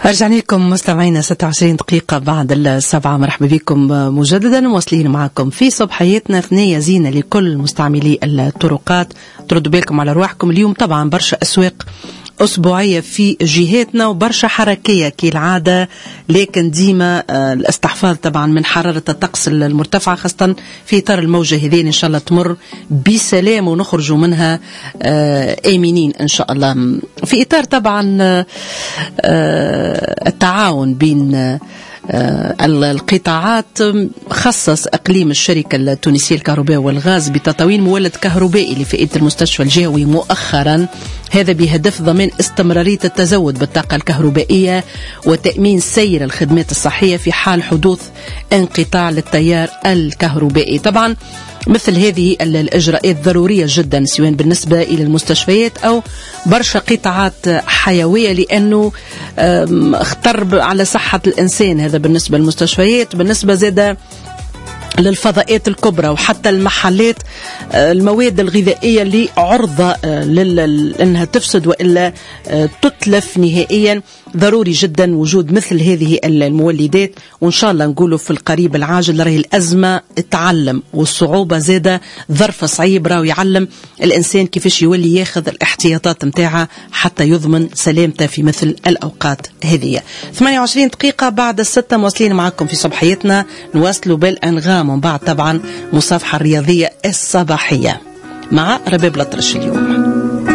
رجعنا لكم مستمعينا 26 دقيقة بعد السبعة. مرحبا بكم مجددا، مواصلين معكم في صباحيتنا ثنية زينة لكل مستعملي الطرقات. تردوا بالكم على رواحكم. اليوم طبعا برشا أسواق أسبوعية في جهاتنا وبرشا حركية كالعادة، لكن ديما الاستحفاظ طبعا من حرارة الطقس المرتفعة، خاصة في إطار الموجة هذين إن شاء الله تمر بسلام ونخرجوا منها آمنين إن شاء الله، في إطار طبعا التعاون بين القطاعات. خصص أقليم الشركة التونسية للكهرباء والغاز بتطويل مولد كهربائي لفئة المستشفى الجهوي مؤخرا، هذا بهدف ضمان استمرارية التزود بالطاقة الكهربائية وتأمين سير الخدمات الصحية في حال حدوث انقطاع للتيار الكهربائي. طبعا مثل هذه الإجراءات ضرورية جدا سواء بالنسبة إلى المستشفيات أو برشا قطاعات حيوية، لأنه اختر على صحة الإنسان. هذا بالنسبة للمستشفيات. بالنسبة زادة للفضاءات الكبرى وحتى المحلات، المواد الغذائية اللي عرضة لأنها تفسد وإلا تتلف نهائيا، ضروري جدا وجود مثل هذه المولدات. وإن شاء الله نقوله في القريب العاجل راهي الأزمة تعلم، والصعوبة زادة ظرف صعيب راهو يعلم الإنسان كيفاش يولي ياخذ الاحتياطات متاعها حتى يضمن سلامته في مثل الأوقات هذه. 28 دقيقة بعد الستة مواصلين معكم في صباحيتنا، نواصلوا بالأنغام ومن بعد طبعا مصافحة الرياضية الصباحية مع رباب الأطرش اليوم.